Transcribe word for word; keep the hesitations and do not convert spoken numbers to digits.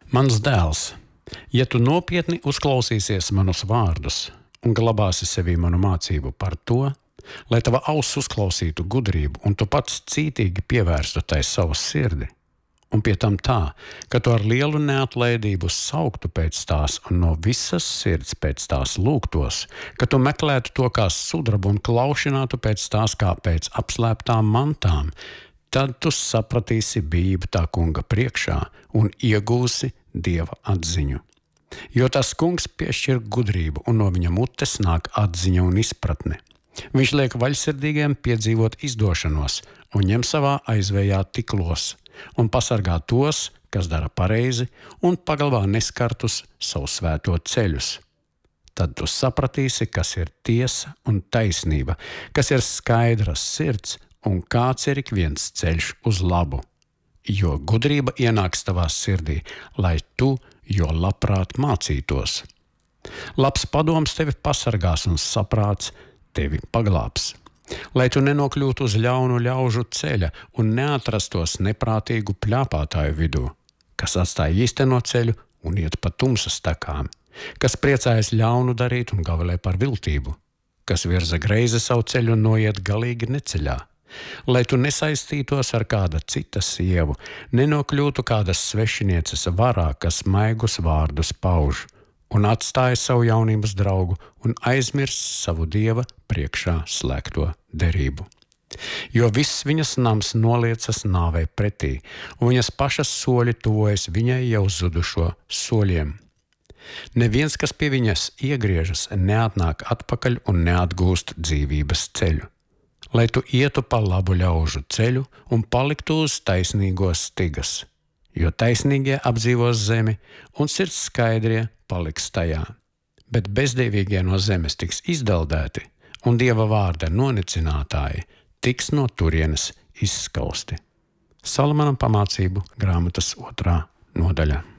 Mans dēls, ja tu nopietni uzklausīsies manus vārdus un glabāsi sevī manu mācību par to, lai tava auss uzklausītu gudrību un tu pats cītīgi pievērstu tai savu sirdi, un pie tam tā, ka tu ar lielu neatlaidību sauktu pēc tās un no visas sirds pēc tās lūgtos, ka tu meklētu to kā sudrabu un klaušinātu pēc tās kā pēc apslēptām mantām, tad tu sapratīsi bību tā kunga priekšā un iegūsi Dieva atziņu. Jo tas kungs piešķir gudrību, un no viņa mutes nāk atziņa un izpratne. Viņš liek vaļsirdīgiem piedzīvot izdošanos un ņem savā aizvējā tiklos un pasargā tos, kas dara pareizi un pagalvā neskartus savu svēto ceļus. Tad tu sapratīsi, kas ir tiesa un taisnība, kas ir skaidras sirds un kāds ir ik viens ceļš uz labu. Jo gudrība ienāks tavā sirdī, lai tu jo labprāt mācītos. Labs padoms tevi pasargās un saprāts tevi paglābs. Lai tu nenokļūtu uz ļaunu ļaužu ceļa un neatrastos neprātīgu pļāpātāju vidū, kas atstāja īsteno ceļu un iet pa tumsas takām, kas priecājas ļaunu darīt un gavilē par viltību, kas virza greizi savu ceļu un noiet galīgi neceļā. Lai tu nesaistītos ar kāda cita sievu, nenokļūtu kādas svešinieces varā, kas maigus vārdus pauž, un atstāja savu jaunības draugu un aizmirst savu Dieva priekšā slēgto derību. Jo viss viņas nams noliecas nāvei pretī, un viņas pašas soļi tuvojas viņai jau zudušo soļiem. Neviens, kas pie viņas iegriežas, neatnāk atpakaļ un neatgūst dzīvības ceļu. Lai tu ietu pa labu ļaužu ceļu un paliktu uz taisnīgo stigas, jo taisnīgie apdzīvos zemi un sirds skaidrie paliks tajā. Bet bezdīvīgie no zemes tiks izdeldēti, un Dieva vārda nonicinātāji tiks no turienes izskausti. Salamana pamācību grāmatas otrā nodaļa.